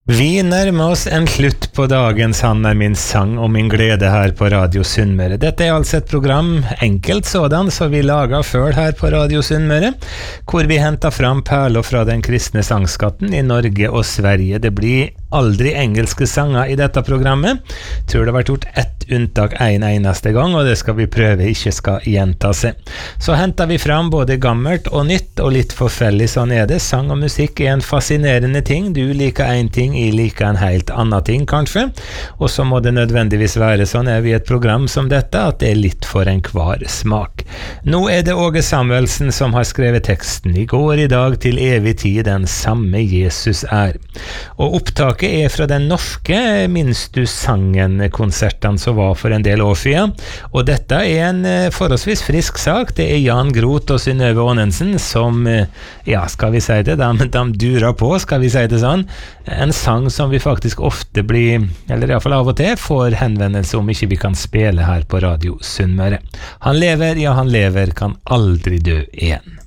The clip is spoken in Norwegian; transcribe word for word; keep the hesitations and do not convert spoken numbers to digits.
Vi nærmer oss en slutt på dagens Han er min sang og min glede her på Radio Sunnmøre. Dette er altså et program, enkelt sådan, så vi lager føl her på Radio Sunnmøre, hvor vi henter fram perler fra den kristne sangskatten i Norge og Sverige. Det blir aldri engelske sanger i dette programmet. Tror det har vært gjort ett unntak en eneste gang, og det skal vi prøve ikke skal gjenta seg. Så henter vi fram både gammelt og nytt, og litt forskjellig, sånn er det. Sang og musikk er en fascinerende ting. Du liker en ting, jeg liker en helt annen ting, kanskje. Og så må det nødvendigvis være sånn, er vi et program som dette, at det er litt for en kvar smak. Nå er det Åge Samuelsen som har skrevet teksten. I går i dag til evig tid, den samme Jesus er. Og opptaket er fra den norske Minst du sangen-konserten som var for en del år siden, og dette er en forholdsvis frisk sak. Det er Jan Groth og Synnøve Aanensen som, ja, skal vi si det, de, de durer på, skal vi si det sånn. En sang som vi faktisk ofte blir, eller i hvert fall av og til, får henvendelse om ikke vi kan spille her på Radio Sunnmøre. Han lever, ja han lever, kan aldri dø igjen.